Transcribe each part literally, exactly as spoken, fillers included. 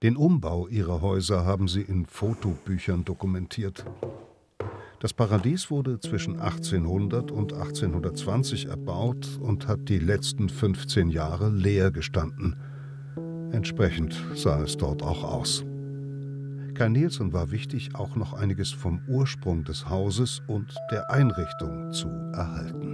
Den Umbau ihrer Häuser haben sie in Fotobüchern dokumentiert. Das Paradies wurde zwischen achtzehnhundert und achtzehnhundertzwanzig erbaut und hat die letzten fünfzehn Jahre leer gestanden. Entsprechend sah es dort auch aus. Kai Nielsen war wichtig, auch noch einiges vom Ursprung des Hauses und der Einrichtung zu erhalten.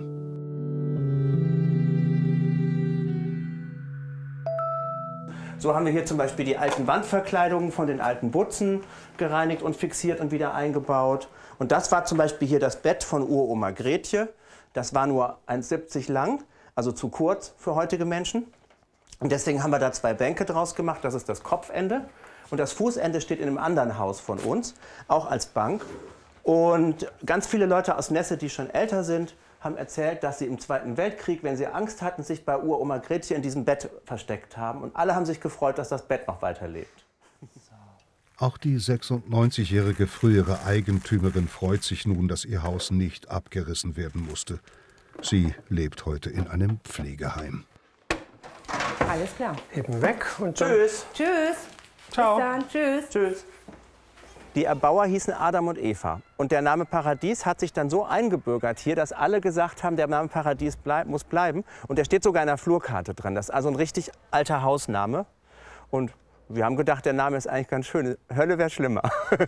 So haben wir hier zum Beispiel die alten Wandverkleidungen von den alten Butzen gereinigt und fixiert und wieder eingebaut. Und das war zum Beispiel hier das Bett von Uroma Gretje. Das war nur eins siebzig lang, also zu kurz für heutige Menschen. Und deswegen haben wir da zwei Bänke draus gemacht. Das ist das Kopfende. Und das Fußende steht in einem anderen Haus von uns, auch als Bank. Und ganz viele Leute aus Nesse, die schon älter sind, haben erzählt, dass sie im Zweiten Weltkrieg, wenn sie Angst hatten, sich bei Uroma Gretje in diesem Bett versteckt haben. Und alle haben sich gefreut, dass das Bett noch weiterlebt. Auch die sechsundneunzigjährige frühere Eigentümerin freut sich nun, dass ihr Haus nicht abgerissen werden musste. Sie lebt heute in einem Pflegeheim. Alles klar. Eben weg und Tschüss. Tschüss. Ciao. Bis dann. Tschüss. Tschüss. Die Erbauer hießen Adam und Eva. Und der Name Paradies hat sich dann so eingebürgert hier, dass alle gesagt haben, der Name Paradies bleib, muss bleiben. Und der steht sogar in der Flurkarte drin. Das ist also ein richtig alter Hausname. Und wir haben gedacht, der Name ist eigentlich ganz schön. Hölle wäre schlimmer.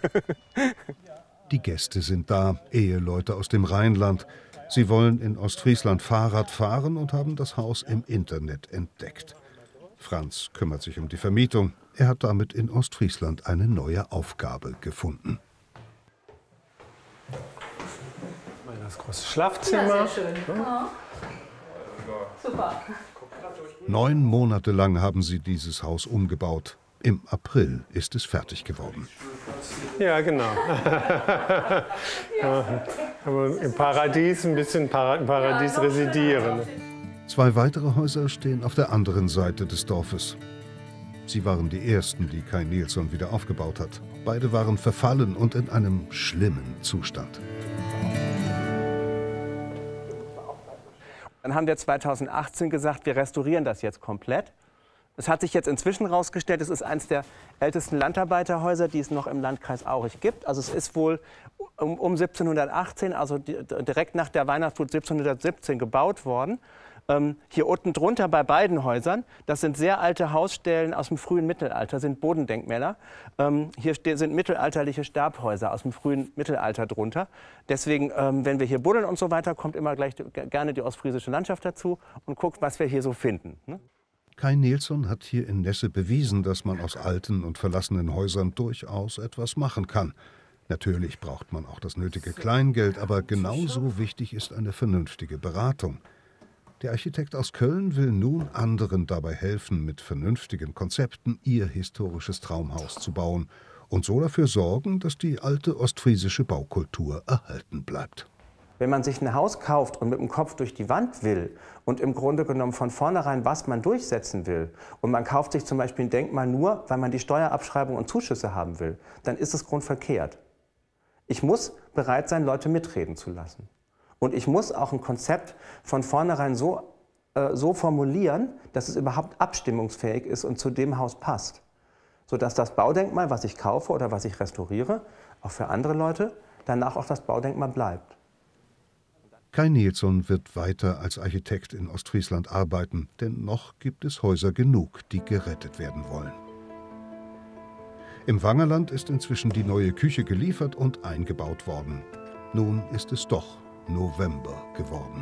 Die Gäste sind da, Eheleute aus dem Rheinland. Sie wollen in Ostfriesland Fahrrad fahren und haben das Haus im Internet entdeckt. Franz kümmert sich um die Vermietung. Er hat damit in Ostfriesland eine neue Aufgabe gefunden. Das große Schlafzimmer. Ja, sehr schön. Ja. Super. Neun Monate lang haben sie dieses Haus umgebaut. Im April ist es fertig geworden. Ja, genau. Aber im Paradies, ein bisschen im Paradies residieren. Zwei weitere Häuser stehen auf der anderen Seite des Dorfes. Sie waren die ersten, die Kai Nielsen wieder aufgebaut hat. Beide waren verfallen und in einem schlimmen Zustand. Dann haben wir zweitausendachtzehn gesagt, wir restaurieren das jetzt komplett. Es hat sich jetzt inzwischen herausgestellt, es ist eines der ältesten Landarbeiterhäuser, die es noch im Landkreis Aurich gibt. Also es ist wohl um, um siebzehnhundertachtzehn, also direkt nach der Weihnachtsflut siebzehnhundertsiebzehn gebaut worden. Ähm, hier unten drunter bei beiden Häusern, das sind sehr alte Hausstellen aus dem frühen Mittelalter, sind Bodendenkmäler. Ähm, hier sind mittelalterliche Stabhäuser aus dem frühen Mittelalter drunter. Deswegen, ähm, wenn wir hier buddeln und so weiter, kommt immer gleich gerne die ostfriesische Landschaft dazu und guckt, was wir hier so finden. Ne? Kai Nielsen hat hier in Nesse bewiesen, dass man aus alten und verlassenen Häusern durchaus etwas machen kann. Natürlich braucht man auch das nötige Kleingeld, aber genauso wichtig ist eine vernünftige Beratung. Der Architekt aus Köln will nun anderen dabei helfen, mit vernünftigen Konzepten ihr historisches Traumhaus zu bauen und so dafür sorgen, dass die alte ostfriesische Baukultur erhalten bleibt. Wenn man sich ein Haus kauft und mit dem Kopf durch die Wand will und im Grunde genommen von vornherein, was man durchsetzen will, und man kauft sich zum Beispiel ein Denkmal nur, weil man die Steuerabschreibung und Zuschüsse haben will, dann ist es grundverkehrt. Ich muss bereit sein, Leute mitreden zu lassen. Und ich muss auch ein Konzept von vornherein so, äh, so formulieren, dass es überhaupt abstimmungsfähig ist und zu dem Haus passt. Sodass das Baudenkmal, was ich kaufe oder was ich restauriere, auch für andere Leute, danach auch das Baudenkmal bleibt. Kai Nielsen wird weiter als Architekt in Ostfriesland arbeiten, denn noch gibt es Häuser genug, die gerettet werden wollen. Im Wangerland ist inzwischen die neue Küche geliefert und eingebaut worden. Nun ist es doch November geworden.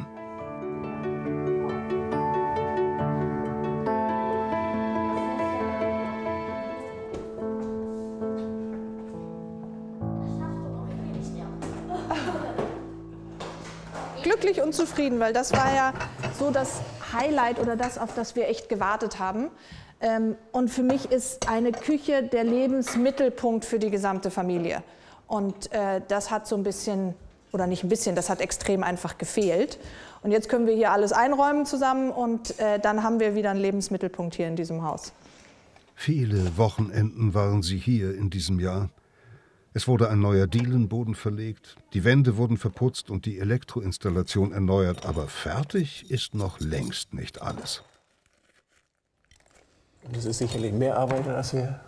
Glücklich und zufrieden, weil das war ja so das Highlight oder das, auf das wir echt gewartet haben. Und für mich ist eine Küche der Lebensmittelpunkt für die gesamte Familie. Und das hat so ein bisschen, oder nicht ein bisschen, das hat extrem einfach gefehlt. Und jetzt können wir hier alles einräumen zusammen und dann haben wir wieder einen Lebensmittelpunkt hier in diesem Haus. Viele Wochenenden waren sie hier in diesem Jahr. Es wurde ein neuer Dielenboden verlegt, die Wände wurden verputzt und die Elektroinstallation erneuert, aber fertig ist noch längst nicht alles. Das ist sicherlich mehr Arbeit, als wir